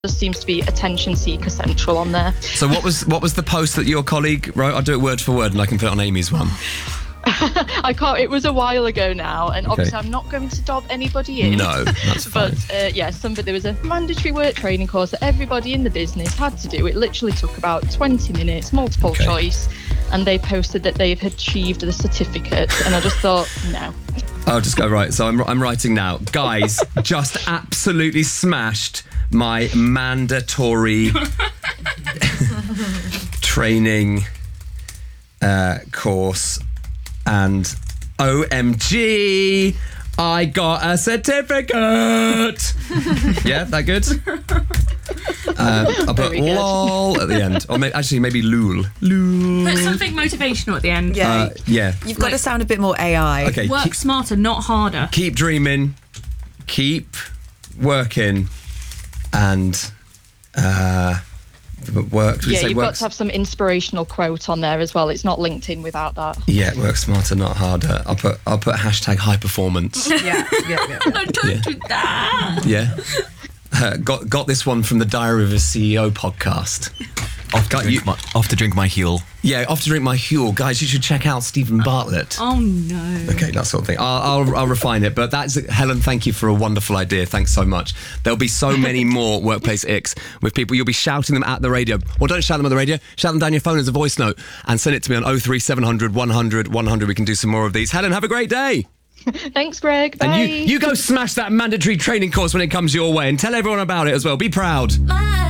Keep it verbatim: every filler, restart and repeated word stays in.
Just seems to be attention seeker central on there. So what was what was the post that your colleague wrote? I'll do it word for word and I can put it on Amy's one. I can't. It was a while ago now, and Okay. obviously I'm not going to dob anybody in. No, that's fine. But uh, yeah, somebody there was a mandatory work training course that everybody in the business had to do. It literally took about twenty minutes, multiple Okay. choice, and they posted that they've achieved the certificate. And I just thought, no. I'll just go right. So I'm I'm writing now. Guys, just absolutely smashed my mandatory training uh, course, and O M G, I got a certificate. Yeah, that good? Um, I'll put Very good. lol at the end. Or may- actually, maybe lul. Lul. Put something motivational at the end. Yeah. Uh, yeah. You've got to sound a bit more A I. Okay. Work Keep, smarter, not harder. keep dreaming. Keep working. And uh, work. Did we Yeah, say you've work? got to have some inspirational quote on there as well. It's not LinkedIn without that. Yeah, work smarter, not harder. I'll put I'll put hashtag high performance. Yeah, yeah, yeah. yeah. No, don't Yeah. do that. Yeah. Uh, got got this one from the Diary of a C E O podcast. Off to, Got drink you- my, off to drink my Huel. Yeah, off to drink my Huel. Guys, you should check out Stephen Bartlett. Oh no. Okay, that sort of thing. I'll, I'll, I'll refine it. But that's Helen, thank you for a wonderful idea. Thanks so much. There'll be so many more workplace icks with people. You'll be shouting them at the radio. Well, don't shout them at the radio. Shout them down your phone as a voice note and send it to me on oh three seven hundred one hundred one hundred. We can do some more of these. Helen, have a great day. Thanks, Greg. Bye. And you, you go smash that mandatory training course when it comes your way and tell everyone about it as well. Be proud. My